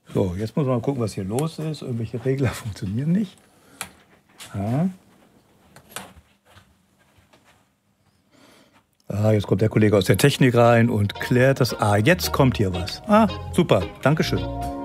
So, jetzt muss man mal gucken, was hier los ist. Irgendwelche Regler funktionieren nicht. Ja. Jetzt kommt der Kollege aus der Technik rein und klärt das. Jetzt kommt hier was. Super, Dankeschön.